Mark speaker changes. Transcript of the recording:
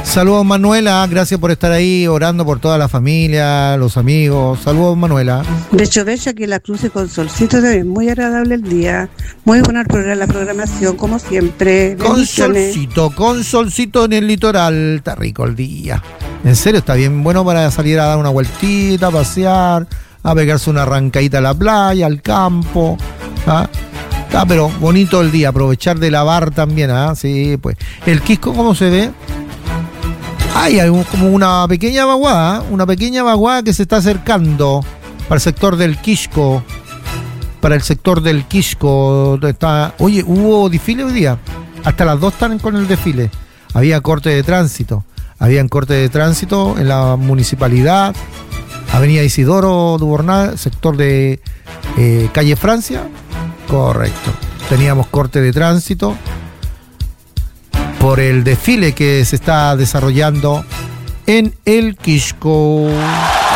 Speaker 1: Saludos, Manuela, gracias por estar ahí orando por toda la familia, los amigos. Saludos, Manuela.
Speaker 2: De hecho, aquí en la Cruce con solcito también, muy agradable el día, muy buena la programación, como siempre.
Speaker 1: Con solcito en el litoral, está rico el día. En serio, está bien bueno para salir a dar una vueltita, a pasear, a pegarse una arrancadita a la playa, al campo, ¿ah? Está pero bonito el día, aprovechar de lavar también, ¿ah? Sí, pues. El Quisco, ¿cómo se ve? Hay como una pequeña vaguada que se está acercando para el sector del Quisco. Oye, hubo desfile hoy día. Hasta las 2 están con el desfile. Había corte de tránsito. Habían corte de tránsito en la municipalidad. Avenida Isidoro Dubornal, sector de calle Francia. Correcto. Teníamos corte de tránsito por el desfile que se está desarrollando en el Quisco.